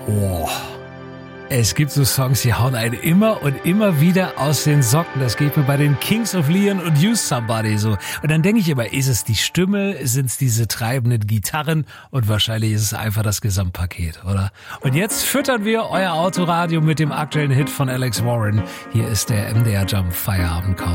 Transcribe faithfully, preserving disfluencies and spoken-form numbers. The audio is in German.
Oh. Es gibt so Songs, die hauen einen immer und immer wieder aus den Socken. Das geht mir bei den Kings of Leon und Use Somebody so. Und dann denke ich immer, ist es die Stimme, sind es diese treibenden Gitarren und wahrscheinlich ist es einfach das Gesamtpaket, oder? Und jetzt füttern wir euer Autoradio mit dem aktuellen Hit von Alex Warren. Hier ist der M D R Jump Feierabend-Countdown.